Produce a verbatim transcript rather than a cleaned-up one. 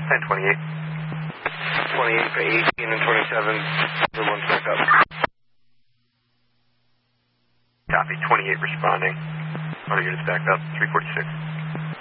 ten twenty-eight. twenty-eight for eighteen and twenty-seven. The one back up. Copy, twenty-eight responding. Auto units backed up, three forty-six.